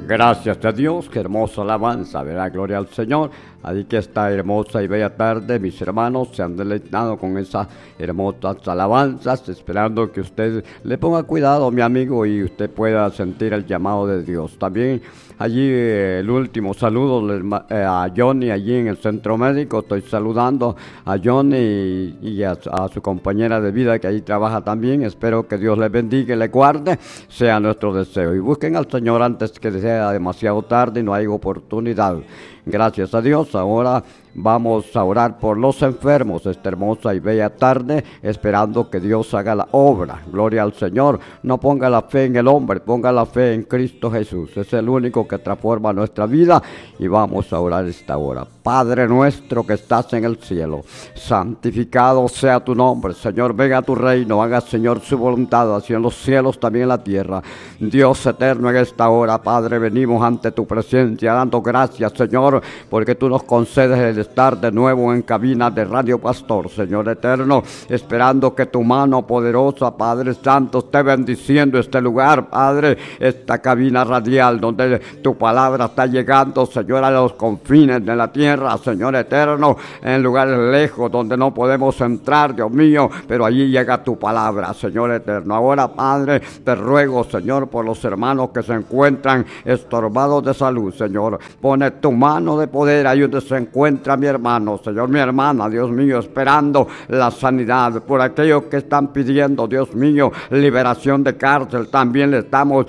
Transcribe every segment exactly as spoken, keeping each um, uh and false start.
Gracias a Dios, qué hermosa alabanza, ¿verdad? Gloria al Señor. Así que esta hermosa y bella tarde, mis hermanos, se han deleitado con esas hermosas alabanzas, esperando que usted le ponga cuidado, mi amigo, y usted pueda sentir el llamado de Dios. También allí eh, el último saludo eh, a Johnny, allí en el centro médico. Estoy saludando a Johnny y, y a, a su compañera de vida que allí trabaja también. Espero que Dios les bendiga y les guarde, sea nuestro deseo. Y busquen al Señor antes que sea demasiado tarde y no hay oportunidad. Gracias a Dios. Ahora vamos a orar por los enfermos esta hermosa y bella tarde, esperando que Dios haga la obra. Gloria al Señor. No ponga la fe en el hombre, ponga la fe en Cristo Jesús. Es el único que transforma nuestra vida y vamos a orar esta hora. Padre nuestro que estás en el cielo, santificado sea tu nombre. Señor, venga a tu reino, haga, Señor, su voluntad, así en los cielos, también en la tierra. Dios eterno, en esta hora, Padre, venimos ante tu presencia, dando gracias, Señor, porque tú nos concedes el estar de nuevo en cabina de Radio Pastor, Señor eterno, esperando que tu mano poderosa, Padre Santo, esté bendiciendo este lugar, Padre, esta cabina radial donde tu palabra está llegando, Señor, a los confines de la tierra, Señor eterno, en lugares lejos donde no podemos entrar, Dios mío, pero allí llega tu palabra, Señor eterno. Ahora, Padre, te ruego, Señor, por los hermanos que se encuentran estorbados de salud, Señor, pone tu mano de poder ahí donde se encuentra mi hermano, Señor, mi hermana, Dios mío, esperando la sanidad. Por aquellos que están pidiendo, Dios mío, liberación de cárcel, también le estamos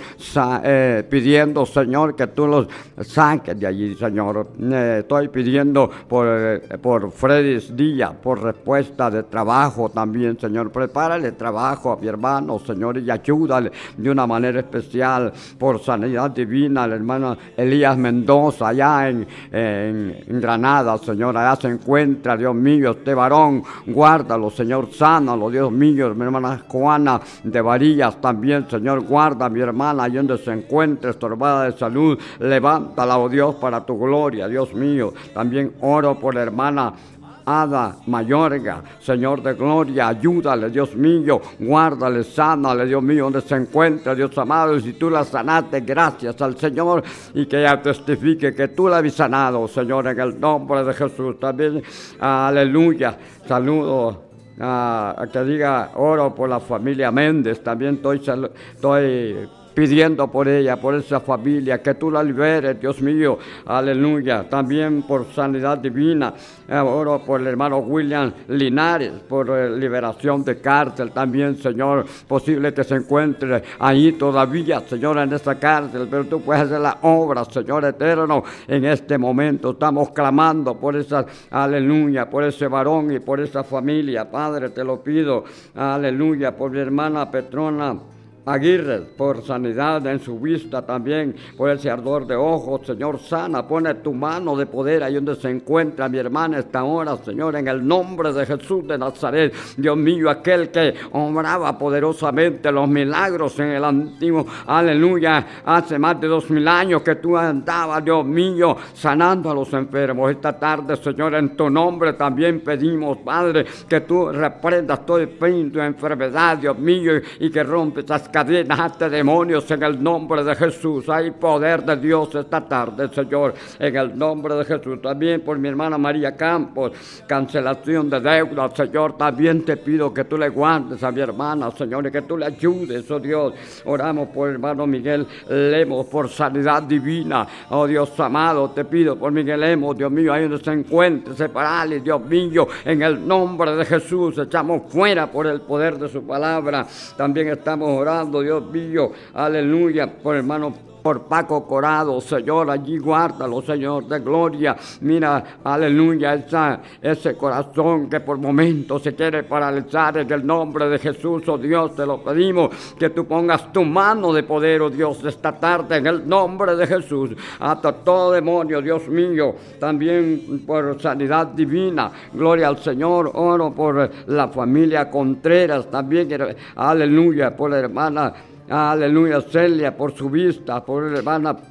eh, pidiendo, Señor, que tú los saques de allí, Señor. Eh, estoy pidiendo por, eh, por Freddy Díaz, por respuesta de trabajo también, Señor. Prepárale trabajo a mi hermano, Señor, y ayúdale de una manera especial por sanidad divina al hermano Elías Mendoza, allá en, en, en Granada, Señor, allá se encuentra, Dios mío, este varón, guárdalo, Señor, sánalo, Dios mío, mi hermana Juana de Varillas también, Señor, guarda a mi hermana allí donde se encuentre, estorbada de salud, levántala, oh Dios, para tu gloria, Dios mío. También oro por la hermana Ada Mayorga, Señor de gloria, ayúdale, Dios mío, guárdale, sánale, Dios mío, donde se encuentra, Dios amado, y si tú la sanaste, gracias al Señor, y que ella testifique que tú la habías sanado, Señor, en el nombre de Jesús. También, aleluya, saludo a, a que diga, oro por la familia Méndez, también estoy, estoy pidiendo por ella, por esa familia, que tú la liberes, Dios mío, aleluya. También por sanidad divina, oro por el hermano William Linares, por eh, liberación de cárcel también, Señor, posible que se encuentre ahí todavía, Señor, en esa cárcel, pero tú puedes hacer la obra, Señor eterno, en este momento estamos clamando por esa, aleluya, por ese varón y por esa familia, Padre, te lo pido, aleluya, por mi hermana Petrona Aguirre, por sanidad en su vista también, por ese ardor de ojos, Señor, sana, pone tu mano de poder ahí donde se encuentra mi hermana esta hora, Señor, en el nombre de Jesús de Nazaret, Dios mío, aquel que obraba poderosamente los milagros en el antiguo, aleluya, hace más de dos mil años que tú andabas, Dios mío, sanando a los enfermos. Esta tarde, Señor, en tu nombre también pedimos, Padre, que tú reprendas todo espíritu de enfermedad, Dios mío, y, y que rompes esas cadenas ante demonios en el nombre de Jesús. Hay poder de Dios esta tarde, Señor, en el nombre de Jesús. También por mi hermana María Campos, cancelación de deudas, Señor, también te pido que tú le guardes a mi hermana, Señor, y que tú le ayudes, oh Dios. Oramos por el hermano Miguel Lemos, por sanidad divina, oh Dios amado, te pido por Miguel Lemos, Dios mío, ahí donde se encuentre, separale, Dios mío, en el nombre de Jesús, echamos fuera por el poder de su palabra. También estamos orando, Dios mío, aleluya, por hermano, por Paco Corado, Señor, allí guárdalo, Señor, de gloria. Mira, aleluya, esa, ese corazón que por momentos se quiere paralizar, en el nombre de Jesús, oh Dios, te lo pedimos, que tú pongas tu mano de poder, oh Dios, esta tarde, en el nombre de Jesús, hasta todo demonio, Dios mío, también por sanidad divina, gloria al Señor. Oro por la familia Contreras, también, aleluya, por la hermana, aleluya, Celia, por su vista, por la hermana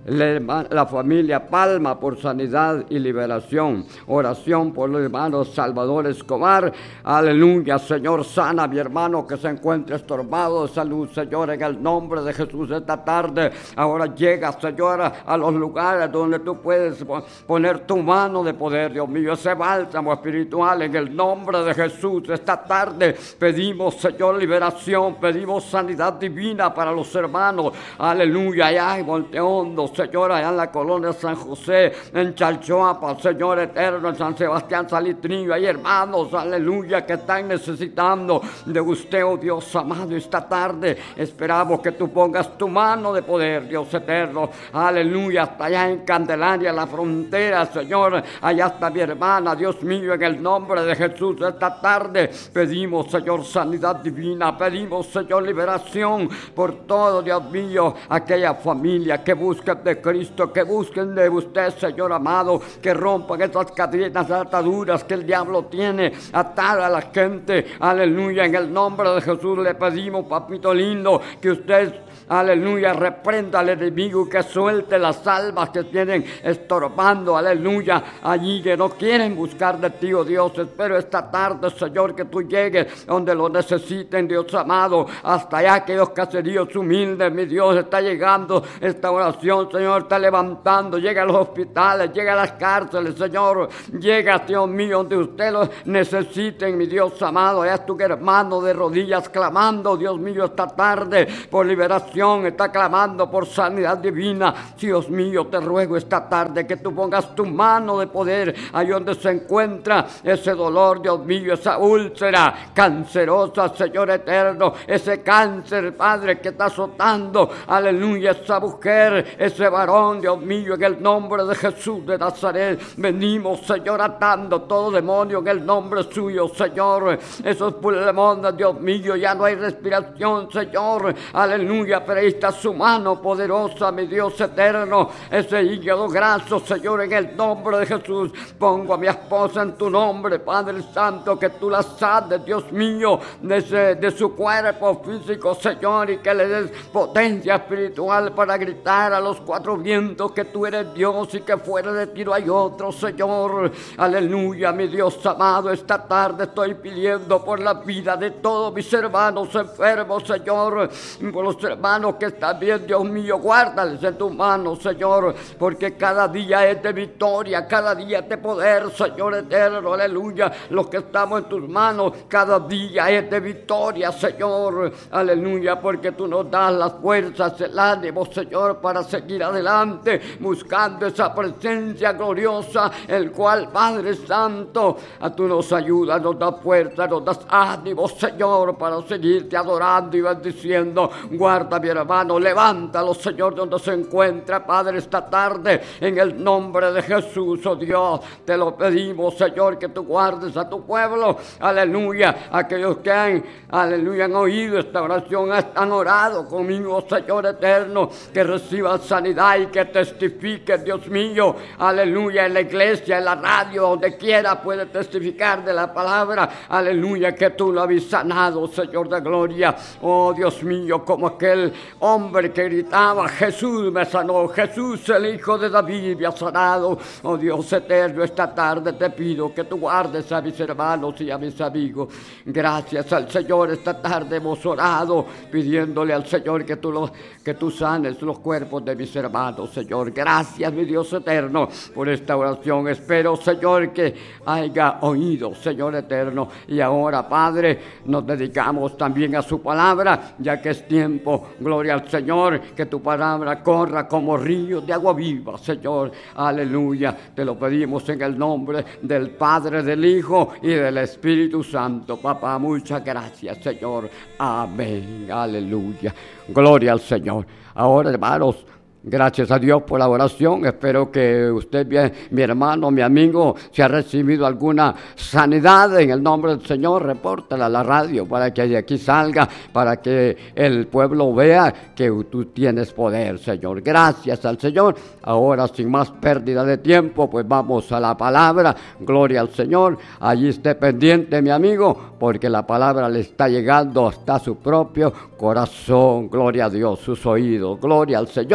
la familia Palma por sanidad y liberación. Oración por los hermanos Salvador Escobar. Aleluya, Señor, sana a mi hermano que se encuentra estorbado de salud, Señor, en el nombre de Jesús esta tarde. Ahora llega, Señor, a los lugares donde tú puedes poner tu mano de poder, Dios mío, ese bálsamo espiritual en el nombre de Jesús. Esta tarde pedimos, Señor, liberación, pedimos sanidad divina para los hermanos. Aleluya, allá en Montehondo, Señor, allá en la colonia San José, en Chalchuapa, Señor eterno, en San Sebastián Salitrillo, hay hermanos, aleluya, que están necesitando de usted, oh Dios amado. Esta tarde esperamos que tú pongas tu mano de poder, Dios eterno, aleluya, hasta allá en Candelaria, la frontera, Señor, allá está mi hermana, Dios mío, en el nombre de Jesús. Esta tarde pedimos, Señor, sanidad divina, pedimos, Señor, liberación por todo, Dios mío, aquella familia que busquen de Cristo, que busquen de usted, Señor amado, que rompan esas cadenas, ataduras que el diablo tiene atada a la gente, aleluya, en el nombre de Jesús le pedimos, papito lindo, que usted, aleluya, reprenda al enemigo, que suelte las almas que tienen estorbando, aleluya, allí que no quieren buscar de ti, oh Dios. Espero esta tarde, Señor, que tú llegues donde lo necesiten, Dios amado, hasta allá aquellos caseríos humildes, mi Dios, está llegando esta oración, Señor, está levantando, llega a los hospitales, llega a las cárceles, Señor, llega, Dios mío, donde usted lo necesiten, mi Dios amado. Allá es tu hermano de rodillas clamando, Dios mío, esta tarde por liberación, está clamando por sanidad divina. Dios mío, te ruego esta tarde que tú pongas tu mano de poder ahí donde se encuentra ese dolor, Dios mío, esa úlcera cancerosa, Señor eterno, ese cáncer, Padre, que está azotando, aleluya, esa mujer, ese varón, Dios mío, en el nombre de Jesús de Nazaret. Venimos, Señor, atando todo demonio en el nombre suyo, Señor. Esos pulmones, Dios mío, ya no hay respiración, Señor, aleluya, pero ahí está su mano poderosa, mi Dios eterno, ese hígado graso, Señor, en el nombre de Jesús. Pongo a mi esposa en tu nombre, Padre Santo, que tú la sanes, Dios mío, de, ese, de su cuerpo físico, Señor, y que le des potencia espiritual para gritar a los cuatro vientos que tú eres Dios y que fuera de ti no hay otro, Señor. Aleluya, mi Dios amado, esta tarde estoy pidiendo por la vida de todos mis hermanos enfermos, Señor, por los hermanos que están bien, Dios mío, guárdales en tus manos, Señor, porque cada día es de victoria, cada día es de poder, Señor eterno, aleluya. Los que estamos en tus manos, cada día es de victoria, Señor, aleluya, porque tú nos das las fuerzas, el ánimo, Señor, para seguir adelante, buscando esa presencia gloriosa, el cual, Padre Santo, a tú nos ayudas, nos das fuerza, nos das ánimo, Señor, para seguirte adorando y bendiciendo. Guarda, mi hermano, levántalo, Señor, donde se encuentra, Padre, esta tarde, en el nombre de Jesús, oh Dios, te lo pedimos, Señor, que tú guardes a tu pueblo, aleluya, aquellos que han, aleluya, han oído esta oración, han orado conmigo, Señor eterno, que reciban sanidad y que testifiquen, Dios mío, aleluya, en la iglesia, en la radio, donde quiera puede testificar de la palabra, aleluya, que tú lo habías sanado, Señor de gloria. Oh Dios mío, como aquel hombre que gritaba, Jesús me sanó, Jesús el Hijo de David me ha sanado. Oh Dios eterno, esta tarde te pido que tú guardes a mis hermanos y a mis amigos. Gracias al Señor, esta tarde hemos orado pidiéndole al Señor que tú, lo, que tú sanes los cuerpos de mis hermanos, Señor. Gracias, mi Dios eterno, por esta oración. Espero, Señor, que haya oído, Señor eterno. Y ahora, Padre, nos dedicamos también a su palabra, ya que es tiempo, gloria al Señor, que tu palabra corra como río de agua viva, Señor. Aleluya. Te lo pedimos en el nombre del Padre, del Hijo y del Espíritu Santo. Papá, muchas gracias, Señor. Amén. Aleluya. Gloria al Señor. Ahora, hermanos, gracias a Dios por la oración. Espero que usted, mi hermano, mi amigo, si ha recibido alguna sanidad en el nombre del Señor, repórtala a la radio para que de aquí salga, para que el pueblo vea que tú tienes poder, Señor. Gracias al Señor. Ahora, sin más pérdida de tiempo, pues vamos a la palabra. Gloria al Señor. Allí esté pendiente, mi amigo, porque la palabra le está llegando hasta su propio corazón. Gloria a Dios, sus oídos. Gloria al Señor.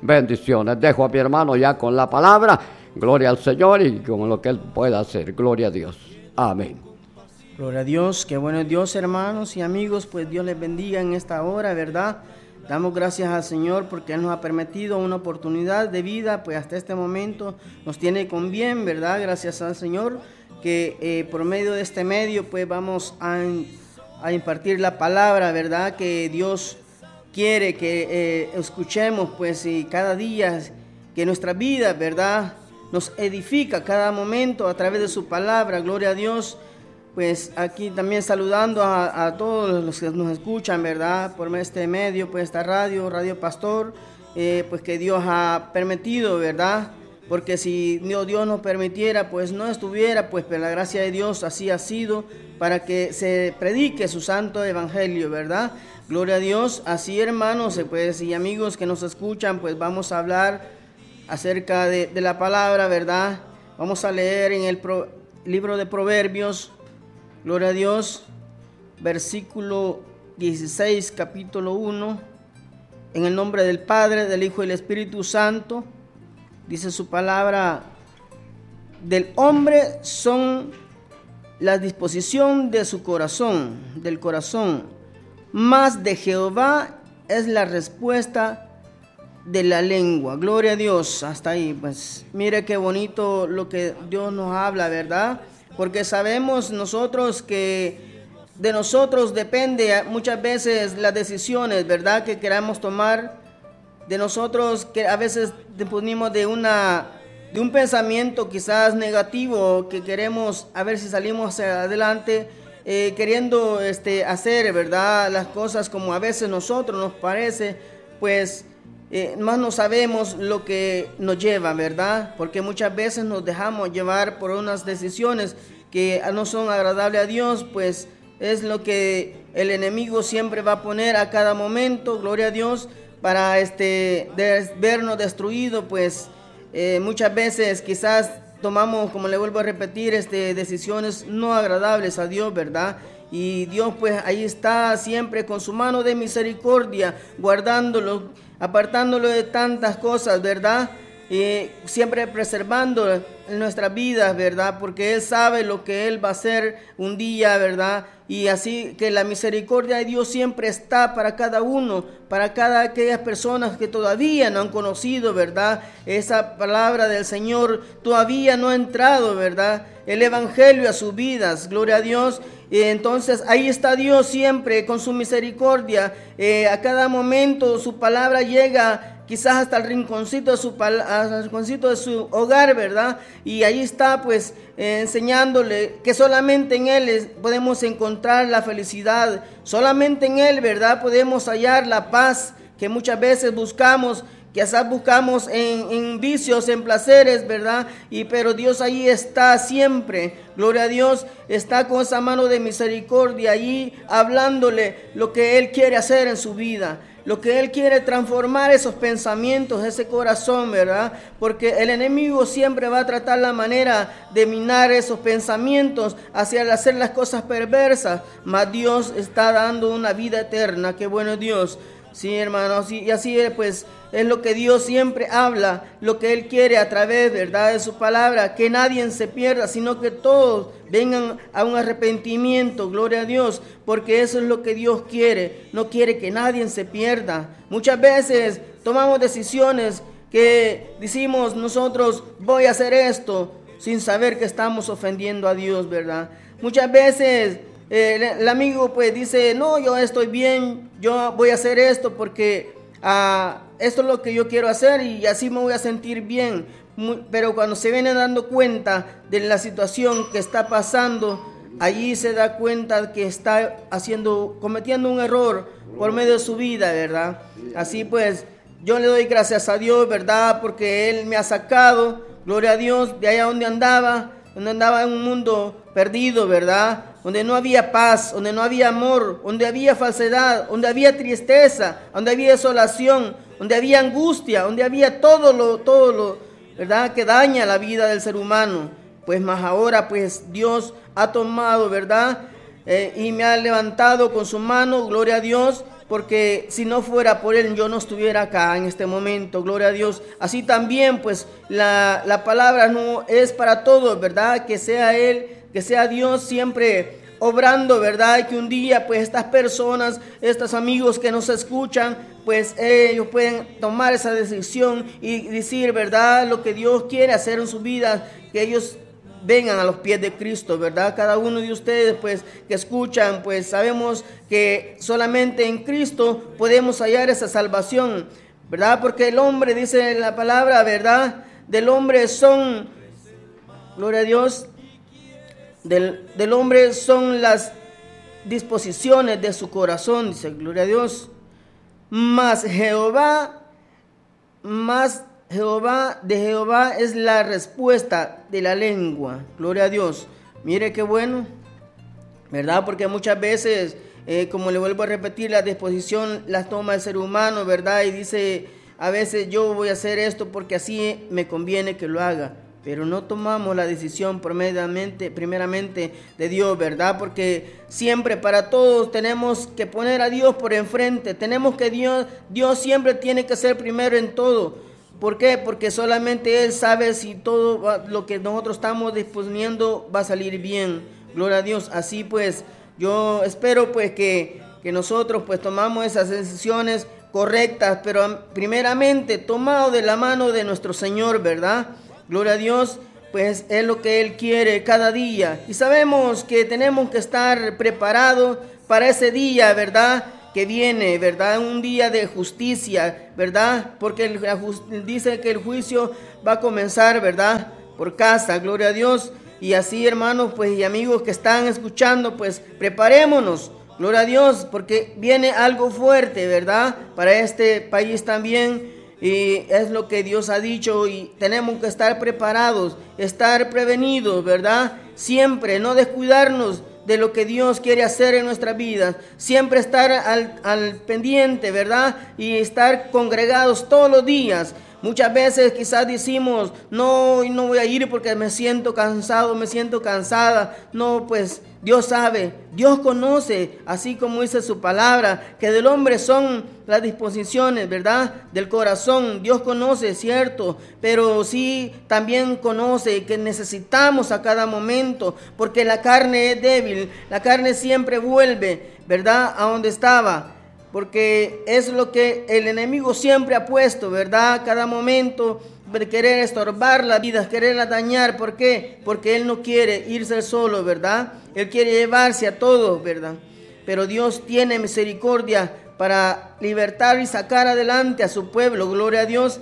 bendiciones. Dejo a mi hermano ya con la palabra. Gloria al Señor y con lo que Él pueda hacer. Gloria a Dios. Amén. Gloria a Dios. Qué bueno es Dios, hermanos y amigos. Pues Dios les bendiga en esta hora, ¿verdad? Damos gracias al Señor porque Él nos ha permitido una oportunidad de vida, pues hasta este momento nos tiene con bien, ¿verdad? Gracias al Señor que eh, por medio de este medio pues vamos a, a impartir la palabra, ¿verdad? Que Dios quiere que eh, escuchemos pues y cada día que nuestra vida, ¿verdad? Nos edifica cada momento a través de su palabra, gloria a Dios. Pues aquí también saludando a, a todos los que nos escuchan, ¿verdad? Por este medio, pues esta radio, Radio Pastor, eh, pues que Dios ha permitido, ¿verdad? Porque si Dios, Dios nos permitiera, pues no estuviera, pues por la gracia de Dios así ha sido, para que se predique su santo evangelio, ¿verdad? Gloria a Dios. Así, hermanos, pues y amigos que nos escuchan, pues vamos a hablar acerca de, de la palabra, ¿verdad? Vamos a leer en el pro, libro de Proverbios, gloria a Dios, versículo dieciséis, capítulo uno, en el nombre del Padre, del Hijo y del Espíritu Santo, dice su palabra: del hombre son la disposición de su corazón, del corazón, mas de Jehová es la respuesta de la lengua. Gloria a Dios. Hasta ahí, pues, mire qué bonito lo que Dios nos habla, ¿verdad? Porque sabemos nosotros que de nosotros depende muchas veces las decisiones, ¿verdad? Que queramos tomar. De nosotros que a veces disponemos de una de un pensamiento quizás negativo que queremos a ver si salimos hacia adelante, eh, queriendo este, hacer, ¿verdad? Las cosas como a veces nosotros nos parece, pues eh, más no sabemos lo que nos lleva, ¿verdad? Porque muchas veces nos dejamos llevar por unas decisiones que no son agradables a Dios, pues es lo que el enemigo siempre va a poner a cada momento, gloria a Dios, para este, de, vernos destruidos, pues eh, muchas veces quizás tomamos, como le vuelvo a repetir, este, decisiones no agradables a Dios, ¿verdad? Y Dios pues ahí está siempre con su mano de misericordia, guardándolo, apartándolo de tantas cosas, ¿verdad? Y siempre preservando en nuestras vidas, ¿verdad? Porque Él sabe lo que Él va a hacer un día, ¿verdad? Y así que la misericordia de Dios siempre está para cada uno, para cada aquellas personas que todavía no han conocido, ¿verdad? Esa palabra del Señor todavía no ha entrado, ¿verdad? El evangelio a sus vidas, gloria a Dios. Y entonces ahí está Dios siempre con su misericordia. Eh, a cada momento su palabra llega quizás hasta el rinconcito de su, hasta el rinconcito de su hogar, ¿verdad? Y ahí está pues eh, enseñándole que solamente en Él es, podemos encontrar la felicidad, solamente en Él, ¿verdad? Podemos hallar la paz que muchas veces buscamos, quizás buscamos en, en vicios, en placeres, ¿verdad? Y pero Dios ahí está siempre, gloria a Dios, está con esa mano de misericordia ahí hablándole lo que Él quiere hacer en su vida. Lo que Él quiere transformar esos pensamientos, ese corazón, ¿verdad? Porque el enemigo siempre va a tratar la manera de minar esos pensamientos hacia el hacer las cosas perversas. Mas Dios está dando una vida eterna. ¡Qué bueno Dios! Sí, hermanos, y así pues es lo que Dios siempre habla, lo que Él quiere a través, ¿verdad?, de su palabra, que nadie se pierda, sino que todos vengan a un arrepentimiento, gloria a Dios, porque eso es lo que Dios quiere, no quiere que nadie se pierda. Muchas veces tomamos decisiones que decimos nosotros, voy a hacer esto, sin saber que estamos ofendiendo a Dios, ¿verdad? Muchas veces Eh, el, el amigo pues dice, no, yo estoy bien, yo voy a hacer esto porque uh, esto es lo que yo quiero hacer y así me voy a sentir bien. Muy, pero cuando se viene dando cuenta de la situación que está pasando, allí se da cuenta que está haciendo, cometiendo un error por medio de su vida, ¿verdad? Así pues, yo le doy gracias a Dios, ¿verdad? Porque Él me ha sacado, gloria a Dios, de allá donde andaba, donde andaba en un mundo perdido, ¿verdad? Donde no había paz, donde no había amor, donde había falsedad, donde había tristeza, donde había desolación, donde había angustia, donde había todo lo, todo lo, ¿verdad?, que daña la vida del ser humano. Pues más ahora, pues Dios ha tomado, ¿verdad?, eh, y me ha levantado con su mano, gloria a Dios, porque si no fuera por Él, yo no estuviera acá en este momento, gloria a Dios. Así también, pues, la, la palabra no es para todos, ¿verdad? Que sea Él, que sea Dios siempre obrando, ¿verdad? Y que un día, pues, estas personas, estos amigos que nos escuchan, pues, ellos pueden tomar esa decisión y decir, ¿verdad? Lo que Dios quiere hacer en su vida, que ellos vengan a los pies de Cristo, ¿verdad? Cada uno de ustedes, pues, que escuchan, pues, sabemos que solamente en Cristo podemos hallar esa salvación, ¿verdad? Porque el hombre, dice la palabra, ¿verdad? Del hombre son, gloria a Dios, del, del hombre son las disposiciones de su corazón, dice, gloria a Dios. Mas Jehová, más Jehová, de Jehová es la respuesta de la lengua. Gloria a Dios. Mire qué bueno, ¿verdad? Porque muchas veces, eh, como le vuelvo a repetir, la disposición la toma el ser humano, ¿verdad? Y dice, a veces yo voy a hacer esto porque así me conviene que lo haga. Pero no tomamos la decisión primeramente, primeramente de Dios, ¿verdad? Porque siempre para todos tenemos que poner a Dios por enfrente. Tenemos que Dios, Dios siempre tiene que ser primero en todo. ¿Por qué? Porque solamente Él sabe si todo va, lo que nosotros estamos disponiendo va a salir bien. Gloria a Dios. Así pues, yo espero pues que, que nosotros pues tomamos esas decisiones correctas, pero primeramente tomado de la mano de nuestro Señor, ¿verdad? Gloria a Dios, pues es lo que Él quiere cada día. Y sabemos que tenemos que estar preparados para ese día, ¿verdad? Que viene, ¿verdad? Un día de justicia, ¿verdad? Porque el, dice que el juicio va a comenzar, ¿verdad? Por casa, gloria a Dios. Y así, hermanos, pues, y amigos que están escuchando, pues, preparémonos, gloria a Dios, porque viene algo fuerte, ¿verdad? Para este país también, y es lo que Dios ha dicho, y tenemos que estar preparados, estar prevenidos, ¿verdad? Siempre, no descuidarnos de lo que Dios quiere hacer en nuestras vidas, siempre estar al, al pendiente, ¿verdad? Y estar congregados todos los días. Muchas veces quizás decimos, no, no voy a ir porque me siento cansado, me siento cansada. No, pues Dios sabe, Dios conoce, así como dice su palabra, que del hombre son las disposiciones, ¿verdad? Del corazón, Dios conoce, cierto, pero sí también conoce que necesitamos a cada momento, porque la carne es débil, la carne siempre vuelve, ¿verdad? A donde estaba. Porque es lo que el enemigo siempre ha puesto, ¿verdad? Cada momento de querer estorbar la vida, quererla dañar. ¿Por qué? Porque Él no quiere irse solo, ¿verdad? Él quiere llevarse a todos, ¿verdad? Pero Dios tiene misericordia para libertar y sacar adelante a su pueblo. Gloria a Dios.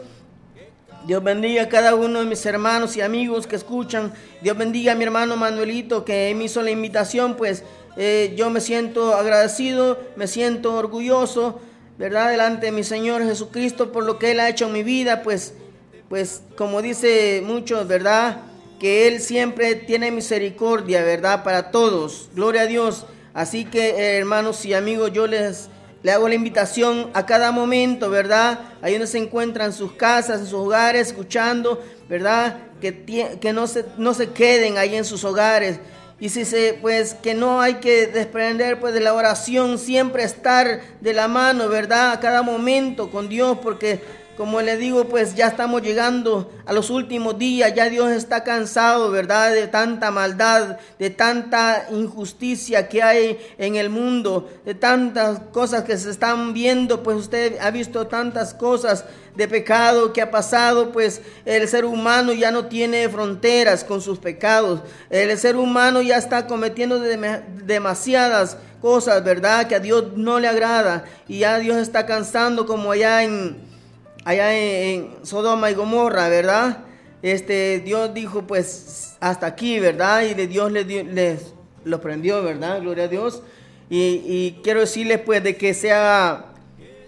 Dios bendiga a cada uno de mis hermanos y amigos que escuchan. Dios bendiga a mi hermano Manuelito que me hizo la invitación, pues eh, yo me siento agradecido, me siento orgulloso, ¿verdad? Delante de mi Señor Jesucristo por lo que Él ha hecho en mi vida, pues, pues como dice muchos, ¿verdad? Que Él siempre tiene misericordia, ¿verdad? Para todos. Gloria a Dios. Así que, eh, hermanos y amigos, yo les... Le hago la invitación a cada momento, ¿verdad? Ahí donde se encuentran en sus casas, en sus hogares, escuchando, ¿verdad? Que, que no, se, no se queden ahí en sus hogares. Y si se, pues, que no hay que desprender, pues, de la oración, siempre estar de la mano, ¿verdad? A cada momento con Dios, porque, como les digo, pues, ya estamos llegando a los últimos días, ya Dios está cansado, ¿verdad? De tanta maldad, de tanta injusticia que hay en el mundo, de tantas cosas que se están viendo, pues usted ha visto tantas cosas de pecado que ha pasado, pues el ser humano ya no tiene fronteras con sus pecados, el ser humano ya está cometiendo dem- demasiadas cosas, ¿verdad? Que a Dios no le agrada, y ya Dios está cansando, como allá en... allá en Sodoma y Gomorra, ¿verdad? Este, Dios dijo, pues, hasta aquí, ¿verdad? Y de Dios les, les lo prendió, ¿verdad? Gloria a Dios. Y, y quiero decirles, pues, de que sea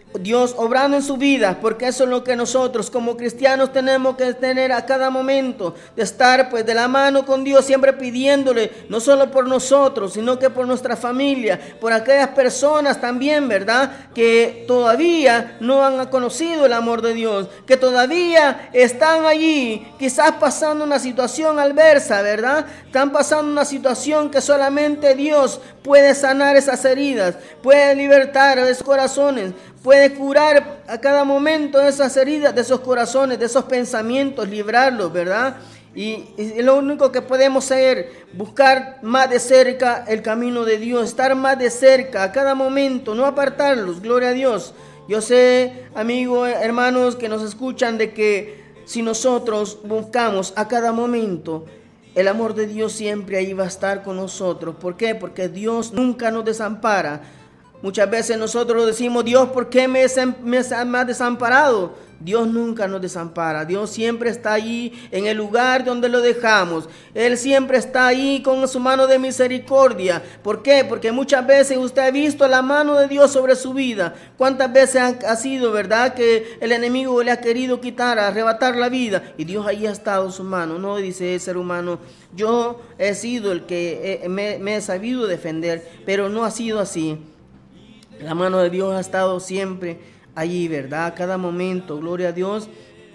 Dios obrando en su vida, porque eso es lo que nosotros como cristianos tenemos que tener a cada momento, de estar pues de la mano con Dios, siempre pidiéndole, no solo por nosotros, sino que por nuestra familia, por aquellas personas también, ¿verdad?, que todavía no han conocido el amor de Dios, que todavía están allí, quizás pasando una situación adversa, ¿verdad?, están pasando una situación que solamente Dios puede sanar esas heridas, puede libertar a esos corazones, puede curar a cada momento esas heridas de esos corazones, de esos pensamientos, librarlos, ¿verdad? Y, y lo único que podemos hacer, buscar más de cerca el camino de Dios, estar más de cerca a cada momento, no apartarlos, gloria a Dios. Yo sé, amigos, hermanos que nos escuchan, de que si nosotros buscamos a cada momento, el amor de Dios siempre ahí va a estar con nosotros. ¿Por qué? Porque Dios nunca nos desampara. Muchas veces nosotros decimos, Dios, ¿por qué me, me, me has desamparado? Dios nunca nos desampara. Dios siempre está allí en el lugar donde lo dejamos. Él siempre está ahí con su mano de misericordia. ¿Por qué? Porque muchas veces usted ha visto la mano de Dios sobre su vida. ¿Cuántas veces ha, ha sido, verdad, que el enemigo le ha querido quitar, arrebatar la vida? Y Dios ahí ha estado su mano. No dice el ser humano, yo he sido el que he, me, me he sabido defender, pero no ha sido así. La mano de Dios ha estado siempre allí, ¿verdad? Cada momento, gloria a Dios.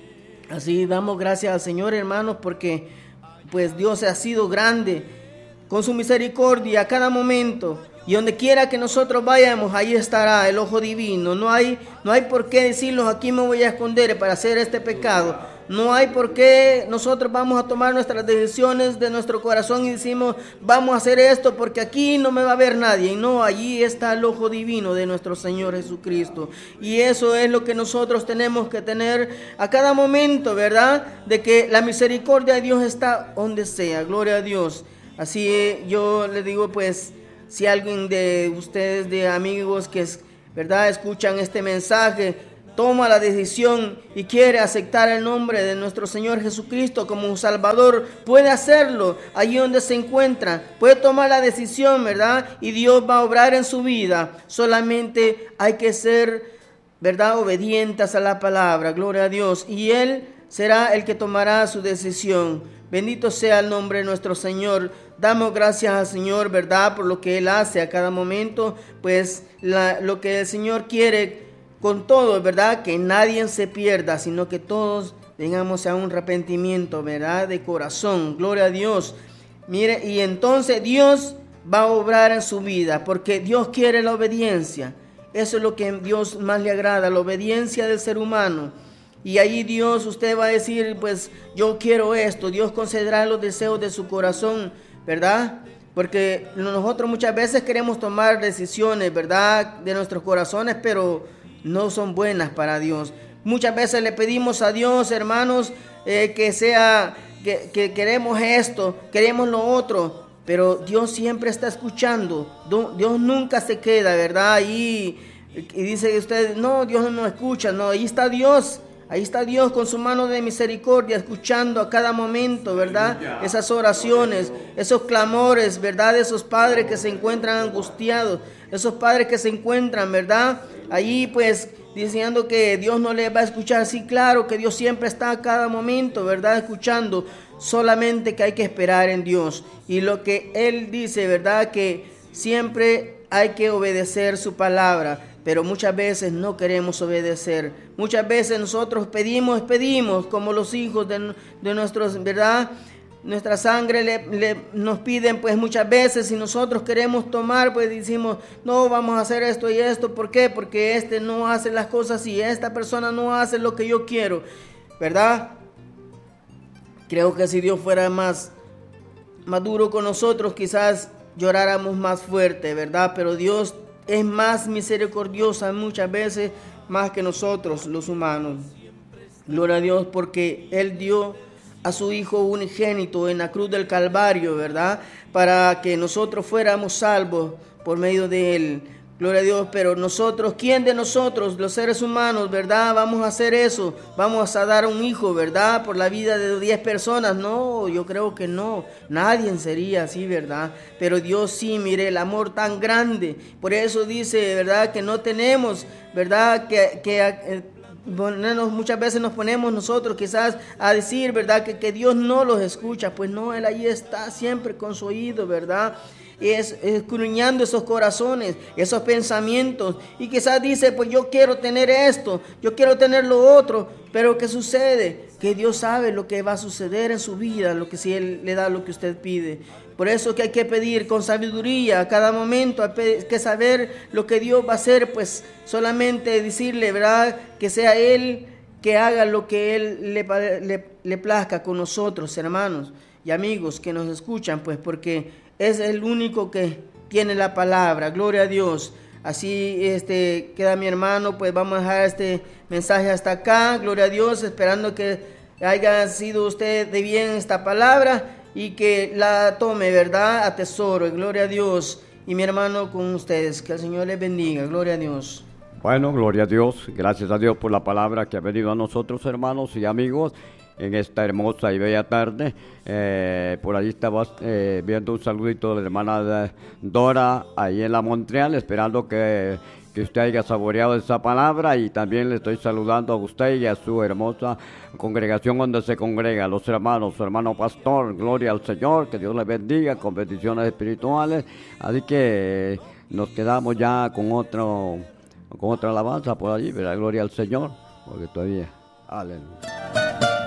Así damos gracias al Señor, hermanos, porque pues Dios ha sido grande con su misericordia a cada momento. Y donde quiera que nosotros vayamos, ahí estará el ojo divino. No hay, no hay por qué decirnos, aquí me voy a esconder para hacer este pecado. No hay por qué nosotros vamos a tomar nuestras decisiones de nuestro corazón y decimos, vamos a hacer esto porque aquí no me va a ver nadie. Y no, allí está el ojo divino de nuestro Señor Jesucristo. Y eso es lo que nosotros tenemos que tener a cada momento, ¿verdad? De que la misericordia de Dios está donde sea. Gloria a Dios. Así yo le digo, pues, si alguien de ustedes, de amigos que, ¿verdad?, escuchan este mensaje, toma la decisión y quiere aceptar el nombre de nuestro Señor Jesucristo como un Salvador, puede hacerlo allí donde se encuentra, puede tomar la decisión, ¿verdad? Y Dios va a obrar en su vida. Solamente hay que ser, ¿verdad?, obedientes a la palabra, gloria a Dios, y Él será el que tomará su decisión. Bendito sea el nombre de nuestro Señor. Damos gracias al Señor, ¿verdad?, por lo que Él hace a cada momento, pues la, lo que el Señor quiere con todo, ¿verdad?, que nadie se pierda, sino que todos tengamos a un arrepentimiento, ¿verdad?, de corazón. Gloria a Dios. Mire, y entonces Dios va a obrar en su vida, porque Dios quiere la obediencia. Eso es lo que a Dios más le agrada, la obediencia del ser humano. Y ahí Dios, usted va a decir, pues yo quiero esto. Dios concederá los deseos de su corazón, ¿verdad? Porque nosotros muchas veces queremos tomar decisiones, ¿verdad?, de nuestros corazones, pero no son buenas para Dios. Muchas veces le pedimos a Dios, hermanos, eh, que sea, que, que queremos esto, queremos lo otro, pero Dios siempre está escuchando. Dios nunca se queda, ¿verdad? Y, y dice usted, no, Dios no escucha. No, ahí está Dios. Ahí está Dios con su mano de misericordia, escuchando a cada momento, ¿verdad?, esas oraciones, esos clamores, ¿verdad?, esos padres que se encuentran angustiados, esos padres que se encuentran, ¿verdad?, allí pues diciendo que Dios no les va a escuchar. Sí, claro que Dios siempre está a cada momento, ¿verdad?, escuchando, solamente que hay que esperar en Dios. Y lo que Él dice, ¿verdad?, que siempre hay que obedecer su palabra. Pero muchas veces no queremos obedecer. Muchas veces nosotros pedimos, pedimos, como los hijos de, de nuestros, ¿verdad?, nuestra sangre le, le, nos piden, pues muchas veces, si nosotros queremos tomar, pues decimos, no, vamos a hacer esto y esto. ¿Por qué? Porque este no hace las cosas y esta persona no hace lo que yo quiero, ¿verdad? Creo que si Dios fuera más, más duro con nosotros, quizás lloráramos más fuerte, ¿verdad? Pero Dios es más misericordiosa muchas veces, más que nosotros los humanos. Gloria a Dios, porque Él dio a su Hijo unigénito en la cruz del Calvario, ¿verdad?, para que nosotros fuéramos salvos por medio de Él. Gloria a Dios, pero nosotros, ¿quién de nosotros, los seres humanos, verdad, vamos a hacer eso? Vamos a dar un hijo, verdad, por la vida de diez personas. No, yo creo que no, nadie sería así, verdad. Pero Dios sí, mire, el amor tan grande. Por eso dice, verdad, que no tenemos, verdad, que... que eh, muchas veces nos ponemos nosotros quizás a decir, verdad, que, que Dios no los escucha. Pues no, Él ahí está siempre con su oído, verdad, es escudriñando esos corazones, esos pensamientos, y quizás dice, pues yo quiero tener esto, yo quiero tener lo otro, pero ¿qué sucede? Que Dios sabe lo que va a suceder en su vida, lo que si Él le da lo que usted pide. Por eso que hay que pedir con sabiduría a cada momento, hay que saber lo que Dios va a hacer, pues solamente decirle, ¿verdad?, que sea Él que haga lo que Él le, le, le plazca con nosotros, hermanos y amigos que nos escuchan, pues porque es el único que tiene la palabra. Gloria a Dios. Así este, queda mi hermano, pues vamos a dejar este mensaje hasta acá. Gloria a Dios, esperando que haya sido usted de bien esta palabra y que la tome, ¿verdad?, a tesoro. Gloria a Dios. Y mi hermano con ustedes, que el Señor les bendiga. Gloria a Dios. Bueno, gloria a Dios. Gracias a Dios por la palabra que ha venido a nosotros, hermanos y amigos, en esta hermosa y bella tarde. Eh, por allí estaba eh, viendo un saludito de la hermana Dora, ahí en la Montreal, esperando que, que usted haya saboreado esa palabra, y también le estoy saludando a usted y a su hermosa congregación donde se congrega, los hermanos, su hermano pastor. Gloria al Señor, que Dios les bendiga con bendiciones espirituales. Así que nos quedamos ya con otro, con otra alabanza por allí, ¿verdad? Gloria al Señor, porque todavía, aleluya.